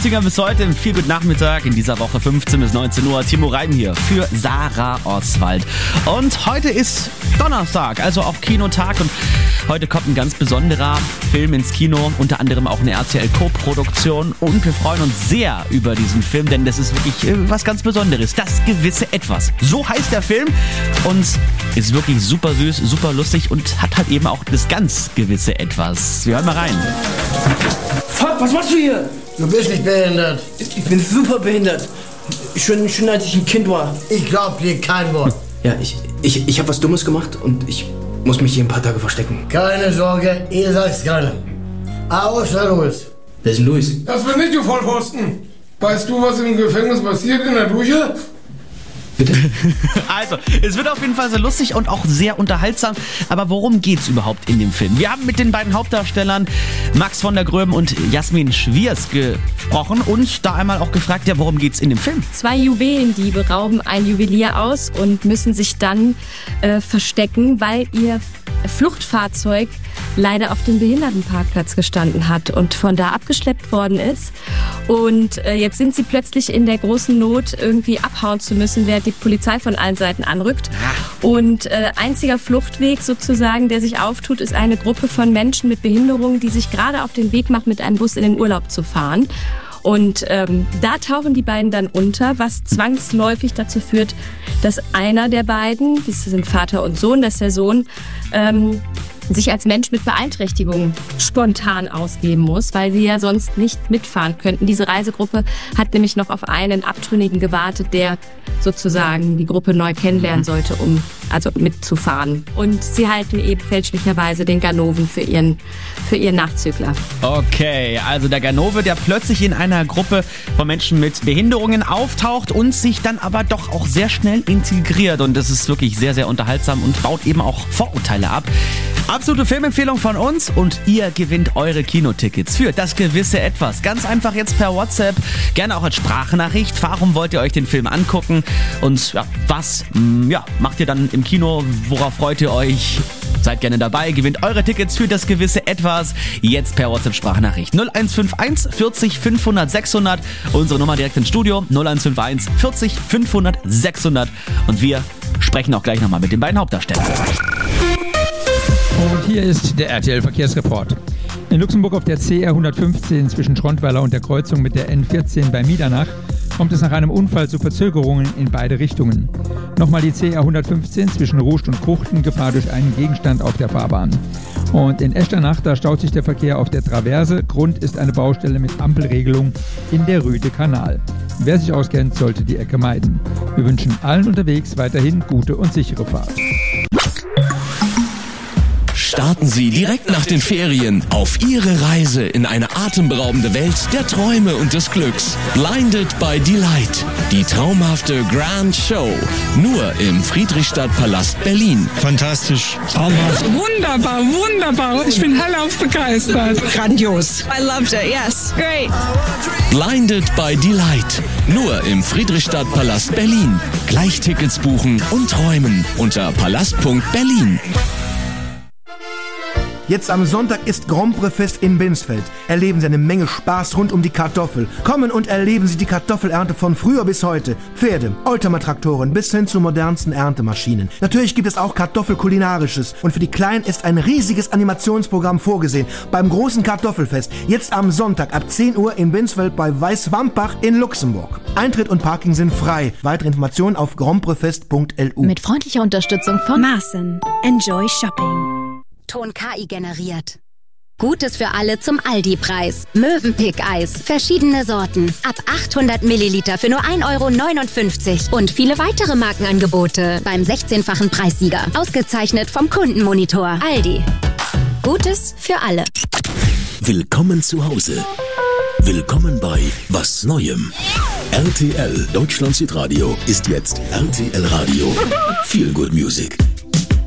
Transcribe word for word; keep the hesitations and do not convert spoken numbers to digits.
achtziger bis heute im Feel Good Nachmittag in dieser Woche fünfzehn bis neunzehn Uhr. Timo Reim hier für Sarah Oswald. Und heute ist Donnerstag, also auch Kinotag. Und heute kommt ein ganz besonderer Film ins Kino, unter anderem auch eine R T L-Co-Produktion. Und wir freuen uns sehr über diesen Film, denn das ist wirklich äh, was ganz Besonderes. Das gewisse Etwas. So heißt der Film und ist wirklich super süß, super lustig und hat halt eben auch das ganz gewisse Etwas. Wir hören mal rein. Fuck, was machst du hier? Du bist nicht behindert. Ich bin super behindert. Schon, schon als ich ein Kind war. Ich glaub dir kein Wort. Ja, ich, ich, ich habe was Dummes gemacht und ich muss mich hier ein paar Tage verstecken. Keine Sorge, ihr sagt's keinem. Außer Louis. Wer ist denn Louis? Das bin ich, du Vollpfosten. Weißt du, was im Gefängnis passiert in der Dusche? Bitte? Also, es wird auf jeden Fall sehr lustig und auch sehr unterhaltsam. Aber worum geht's überhaupt in dem Film? Wir haben mit den beiden Hauptdarstellern Max von der Gröben und Jasmin Schwiers gesprochen und da einmal auch gefragt, ja, worum geht's in dem Film? Zwei Juwelendiebe rauben ein Juwelier aus und müssen sich dann äh, verstecken, weil ihr Fluchtfahrzeug leider auf dem Behindertenparkplatz gestanden hat und von da abgeschleppt worden ist. Und äh, jetzt sind sie plötzlich in der großen Not, irgendwie abhauen zu müssen, während die Polizei von allen Seiten anrückt. Und äh, einziger Fluchtweg sozusagen, der sich auftut, ist eine Gruppe von Menschen mit Behinderungen, die sich gerade auf den Weg macht, mit einem Bus in den Urlaub zu fahren. Und ähm, da tauchen die beiden dann unter, was zwangsläufig dazu führt, dass einer der beiden, das sind Vater und Sohn, dass der Sohn ähm, sich als Mensch mit Beeinträchtigung spontan ausgeben muss, weil sie ja sonst nicht mitfahren könnten. Diese Reisegruppe hat nämlich noch auf einen Abtrünnigen gewartet, der sozusagen die Gruppe neu kennenlernen sollte, um also mitzufahren. Und sie halten eben fälschlicherweise den Ganoven für ihren, für ihren Nachzügler. Okay, also der Ganove, der plötzlich in einer Gruppe von Menschen mit Behinderungen auftaucht und sich dann aber doch auch sehr schnell integriert. Und das ist wirklich sehr, sehr unterhaltsam und baut eben auch Vorurteile ab. Absolute Filmempfehlung von uns und ihr gewinnt eure Kinotickets für das gewisse Etwas. Ganz einfach jetzt per WhatsApp, gerne auch als Sprachnachricht. Warum wollt ihr euch den Film angucken? Und ja, was ja, macht ihr dann im Kino? Worauf freut ihr euch? Seid gerne dabei, gewinnt eure Tickets für das gewisse Etwas. Jetzt per WhatsApp-Sprachnachricht null eins fünf eins vierzig fünfhundert sechshundert. Unsere Nummer direkt ins Studio null eins fünf eins vierzig fünfhundert sechshundert. Und wir sprechen auch gleich nochmal mit den beiden Hauptdarstellern. Und hier ist der R T L-Verkehrsreport. In Luxemburg auf der C R hundertfünfzehn zwischen Schrontweiler und der Kreuzung mit der N vierzehn bei Miedernach kommt es nach einem Unfall zu Verzögerungen in beide Richtungen. Nochmal die C R hundertfünfzehn zwischen Rust und Kruchten, Gefahr durch einen Gegenstand auf der Fahrbahn. Und in Echternach, da staut sich der Verkehr auf der Traverse. Grund ist eine Baustelle mit Ampelregelung in der Rüde-Kanal. Wer sich auskennt, sollte die Ecke meiden. Wir wünschen allen unterwegs weiterhin gute und sichere Fahrt. Starten Sie direkt nach den Ferien auf Ihre Reise in eine atemberaubende Welt der Träume und des Glücks. Blinded by Delight. Die traumhafte Grand Show. Nur im Friedrichstadtpalast Berlin. Fantastisch. Traumhaft. Wunderbar, wunderbar. Ich bin hellauf begeistert. Grandios. I loved it, yes. Great. Blinded by Delight. Nur im Friedrichstadtpalast Berlin. Gleich Tickets buchen und träumen unter palast punkt berlin. Jetzt am Sonntag ist Grand Prix Fest in Binsfeld. Erleben Sie eine Menge Spaß rund um die Kartoffel. Kommen und erleben Sie die Kartoffelernte von früher bis heute. Pferde, Oldtimer-Traktoren bis hin zu modernsten Erntemaschinen. Natürlich gibt es auch Kartoffelkulinarisches. Und für die Kleinen ist ein riesiges Animationsprogramm vorgesehen. Beim großen Kartoffelfest. Jetzt am Sonntag ab zehn Uhr in Binsfeld bei Weißwampach in Luxemburg. Eintritt und Parking sind frei. Weitere Informationen auf grandprixfest punkt l u. Mit freundlicher Unterstützung von Maaßen. Enjoy Shopping. Ton K I generiert. Gutes für alle zum Aldi-Preis. Mövenpick-Eis. Verschiedene Sorten. Ab achthundert Milliliter für nur ein Euro neunundfünfzig. Und viele weitere Markenangebote beim sechzehnfachen Preissieger. Ausgezeichnet vom Kundenmonitor. Aldi. Gutes für alle. Willkommen zu Hause. Willkommen bei Was Neuem. R T L Deutschland Südradio ist jetzt R T L Radio. Feel Good Music.